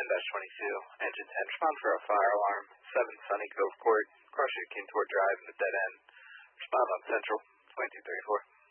10-22, engine 10, respond for a fire alarm, 7 Sunny Cove Court, cross Kintore Drive in the dead end, respond on Central, 2234.